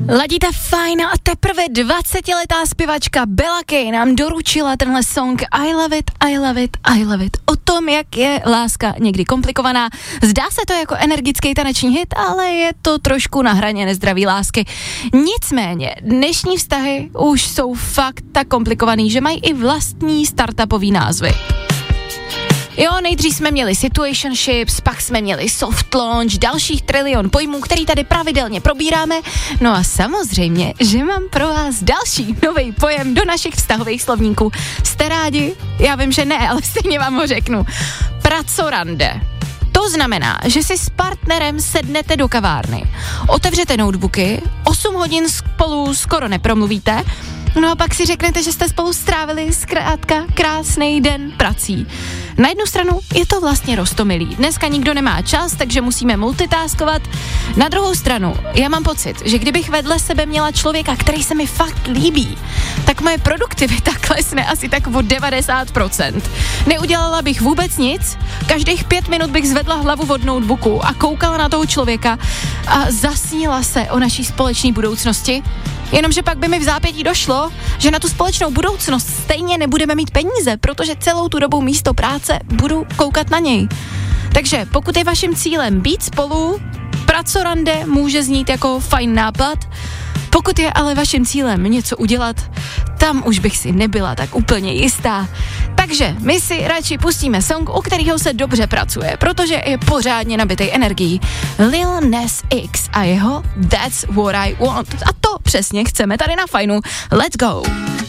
Ladíte fajn a teprve 20letá zpěvačka Bella Kay nám doručila tenhle song I love it, I love it, I love it. O tom, jak je láska někdy komplikovaná. Zdá se to jako energický taneční hit, ale je to trošku na hraně nezdraví lásky. Nicméně, dnešní vztahy už jsou fakt tak komplikovaný, že mají i vlastní startupový názvy. Jo, nejdřív jsme měli situationships, pak jsme měli soft launch, dalších trilion pojmů, který tady pravidelně probíráme. No a samozřejmě, že mám pro vás další nový pojem do našich vztahových slovníků. Jste rádi? Já vím, že ne, ale stejně vám ho řeknu. Pracorande. To znamená, že si s partnerem sednete do kavárny, otevřete notebooky, 8 hodin spolu skoro nepromluvíte, no a pak si řeknete, že jste spolu strávili zkrátka krásný den prací. Na jednu stranu je to vlastně roztomilý. Dneska nikdo nemá čas, takže musíme multitaskovat. Na druhou stranu, já mám pocit, že kdybych vedle sebe měla člověka, který se mi fakt líbí, tak moje produktivita klesne asi tak o 90%. Neudělala bych vůbec nic, každých 5 minut bych zvedla hlavu od notebooku a koukala na toho člověka a zasnila se o naší společné budoucnosti. Jenomže pak by mi v zápětí došlo, že na tu společnou budoucnost stejně nebudeme mít peníze, protože celou tu dobu místo práce budu koukat na něj. Takže pokud je vaším cílem být spolu, pracorande může znít jako fajn nápad, pokud je ale vaším cílem něco udělat, tam už bych si nebyla tak úplně jistá. Takže my si radši pustíme song, u kterého se dobře pracuje, protože je pořádně nabitej energií. Lil Nas X a jeho That's What I Want. A to přesně chceme tady na Fajnu. Let's go!